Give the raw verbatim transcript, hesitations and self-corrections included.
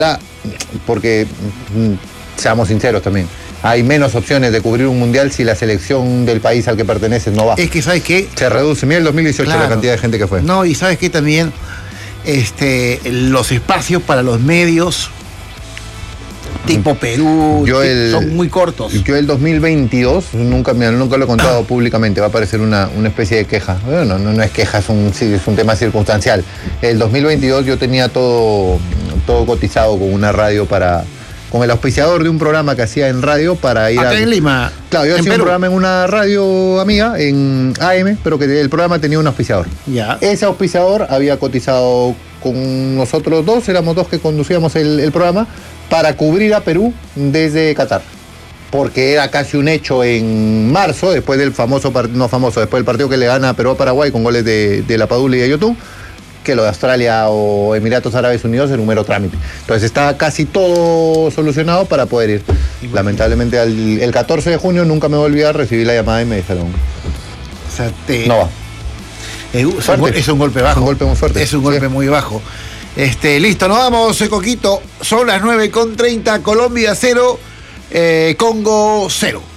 porque, seamos sinceros también, hay menos opciones de cubrir un mundial si la selección del país al que perteneces no va. Es que, ¿sabes qué? Se reduce. Mira el dos mil dieciocho claro. La cantidad de gente que fue. No, y ¿sabes qué también? Este, los espacios para los medios tipo Perú yo el, son muy cortos. Yo el dos mil veintidós, nunca, mira, nunca lo he contado ah. públicamente, va a parecer una, una especie de queja. Bueno, no, no es queja, es un, es un tema circunstancial. El dos mil veintidós yo tenía todo, todo cotizado con una radio para... con el auspiciador de un programa que hacía en radio para ir acá a... en Lima. Claro, yo hacía Perú. un programa en una radio amiga, en A M, pero que el programa tenía un auspiciador. Ya. Ese auspiciador había cotizado con nosotros dos, éramos dos que conducíamos el, el programa, para cubrir a Perú desde Qatar. Porque era casi un hecho en marzo, después del famoso, no famoso, después del partido que le gana a Perú a Paraguay con goles de, de La Padula y de YouTube, que lo de Australia o Emiratos Árabes Unidos era un mero trámite. Entonces está casi todo solucionado para poder ir. Bueno, lamentablemente al, el catorce de junio nunca me volví a recibir la llamada y me dijeron, o sea, te... no va. Es un, es un golpe bajo. Es un golpe muy fuerte. Es un golpe sí. muy bajo. Este, listo, nos vamos, Coquito. Son las nueve con treinta, Colombia cero, eh, Congo cero.